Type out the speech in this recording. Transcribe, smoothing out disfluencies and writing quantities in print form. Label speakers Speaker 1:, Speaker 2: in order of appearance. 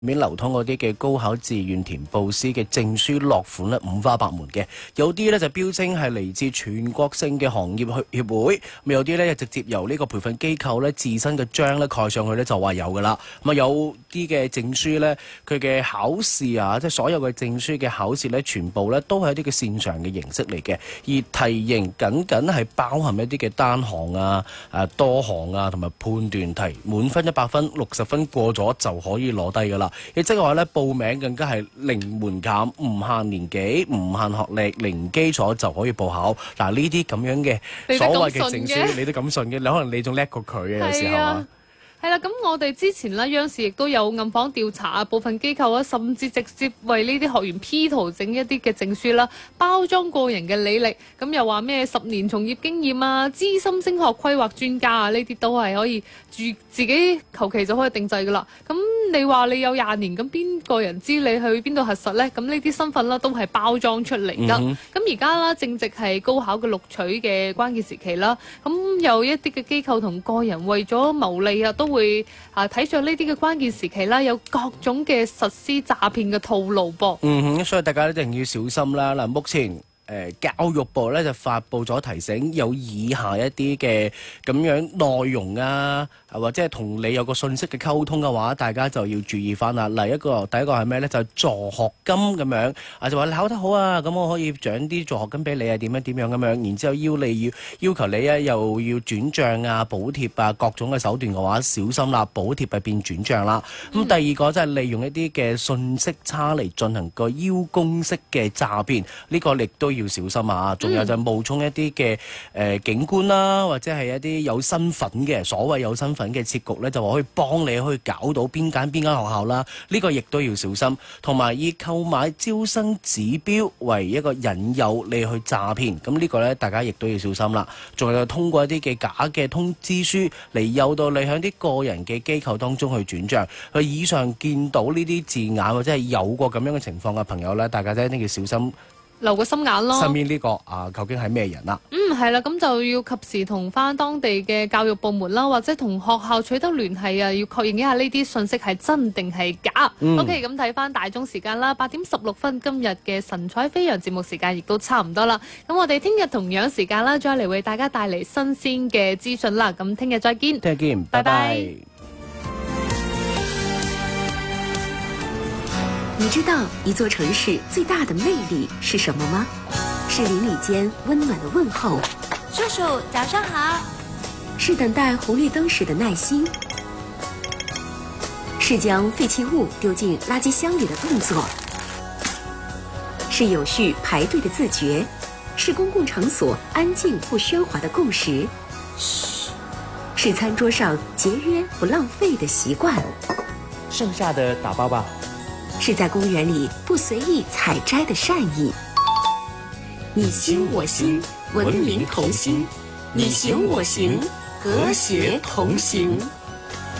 Speaker 1: 面流通嗰啲嘅高考志願填報師嘅證書落款咧五花八門嘅，有啲咧就標稱係嚟自全國性嘅行業協會，咁有啲咧直接由呢個培訓機構咧自身嘅章咧蓋上去咧就話有噶啦。咁啊有啲嘅證書咧，佢嘅考試啊，即係所有嘅證書嘅考試咧，全部咧都係一啲嘅線上嘅形式嚟嘅，而題型僅係包含一啲嘅單項啊、多項啊同埋判斷題，滿分100分，60分過咗就可以攞低噶啦。亦即係話咧，報名更加係零門檻，唔限年紀，唔限學歷，零基礎就可以報考。嗱，呢啲咁樣嘅所謂嘅證書，你都咁信嘅？你可能你仲叻過佢嘅有時候啊。
Speaker 2: 係啦，咁我哋之前咧，央視亦都有暗訪調查啊，部分機構啊，甚至直接為呢啲學員 P 圖整一啲嘅證書啦，包裝個人嘅履歷，咁又話咩10年從業經驗啊，資深升學規劃專家啊，呢啲都係可以自己求其就可以定製噶啦。咁你話你有20年，咁邊個人知你去邊度核實呢？咁呢啲身份啦，都係包裝出嚟噶。咁而家啦，正值係高考嘅錄取嘅關鍵時期啦，咁有一啲嘅機構同個人為咗牟利啊，都會睇上呢啲嘅關鍵時期啦，有各種嘅實施詐騙嘅套路噃。
Speaker 1: 所以大家一定要小心啦。嗱，目前教育部咧就發布咗提醒，有以下一啲嘅咁樣內容啊，或者係同你有個信息嘅溝通嘅話，大家就要注意翻啦。第一個係咩咧？就係助學金咁樣就話你考得好啊，咁我可以獎啲助學金俾你啊，點樣咁樣，然之後要求你啊，又要轉帳啊、補貼啊各種嘅手段嘅話，小心啦，補貼係變轉帳啦。咁第二個就係利用一啲嘅信息差嚟進行個邀功式嘅詐騙，呢個亦都要小心啊！仲有就冒充一啲嘅警官啦，或者係一啲有身份嘅所謂有身份嘅設局咧，就話可以幫你去搞到邊間學校啦。呢個亦都要小心，同埋以購買招生指標為一個引誘你去詐騙。咁呢個咧，大家亦都要小心啦。仲有通過一啲嘅假嘅通知書嚟誘導你喺啲個人嘅機構當中去轉帳。佢以上見到呢啲字眼或者係有過咁樣嘅情況嘅朋友咧，大家真係一定要小心。
Speaker 2: 留個心眼咯。
Speaker 1: 身邊呢個究竟係咩人啦？
Speaker 2: 係啦，咁就要及時同翻當地嘅教育部門啦，或者同學校取得聯繫啊，要確認一下呢啲信息係真定係假。OK， 咁睇翻大鐘時間啦，8點16分，今日嘅神采飛揚節目時間亦都差唔多啦。咁我哋聽日同樣時間啦，再嚟為大家帶嚟新鮮嘅資訊啦。咁聽日再見，
Speaker 1: 聽日見，拜拜。
Speaker 3: 你知道一座城市最大的魅力是什麼嗎？是鄰里間溫暖的問候，
Speaker 4: 叔叔早上好。
Speaker 3: 是等待紅綠燈時的耐心，是將廢棄物丟進垃圾箱裡的動作，是有序排隊的自覺，是公共場所安靜不喧嘩的共識，是餐桌上節約不浪費的習慣。
Speaker 5: 剩下的打包吧。
Speaker 3: 是在公園裡不隨意採摘的善意。你行我行，文明同心；你行我行，和諧同行。